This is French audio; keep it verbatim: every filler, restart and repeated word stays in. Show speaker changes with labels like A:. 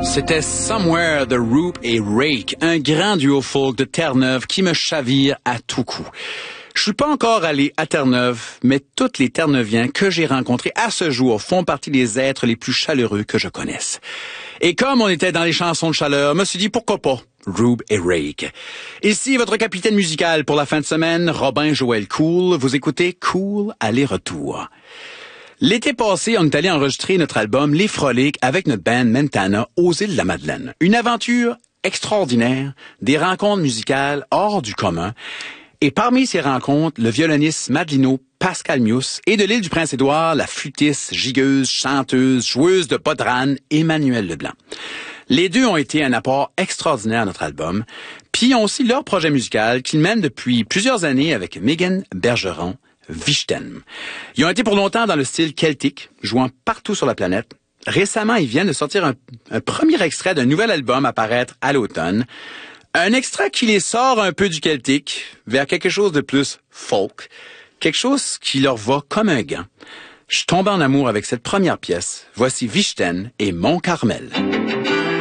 A: C'était Somewhere de Roop et Rake, un grand duo folk de Terre-Neuve qui me chavire à tout coup. Je suis pas encore allé à Terre-Neuve, mais tous les Terre-Neuviens que j'ai rencontrés à ce jour font partie des êtres les plus chaleureux que je connaisse. Et comme on était dans les chansons de chaleur, je me suis dit pourquoi pas Roop et Rake. Ici votre capitaine musical pour la fin de semaine, Robin Joël Cool. Vous écoutez Cool aller-retour. L'été passé, on est allé enregistrer notre album Les Froliques avec notre band Mentana aux îles de la Madeleine. Une aventure extraordinaire, des rencontres musicales hors du commun. Et parmi ces rencontres, le violoniste Madelino Pascal Mius et de l'île du Prince-Édouard, la flûtiste, gigueuse, chanteuse, joueuse de podran, Emmanuel Leblanc. Les deux ont été un apport extraordinaire à notre album, puis ont aussi leur projet musical qu'ils mènent depuis plusieurs années avec Megan Bergeron, Vichten. Ils ont été pour longtemps dans le style celtique, jouant partout sur la planète. Récemment, ils viennent de sortir un, un premier extrait d'un nouvel album à paraître à l'automne. Un extrait qui les sort un peu du celtique vers quelque chose de plus folk, quelque chose qui leur va comme un gant. Je tombe en amour avec cette première pièce. Voici Vichten et Mont Carmel.